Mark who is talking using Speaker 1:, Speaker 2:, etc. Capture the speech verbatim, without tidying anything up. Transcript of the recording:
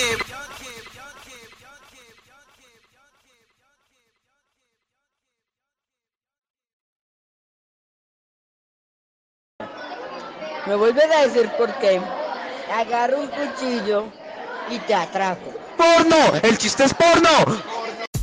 Speaker 1: Me vuelves a decir por qué. Agarro un cuchillo y te atraco.
Speaker 2: ¡Porno! ¡El chiste es porno!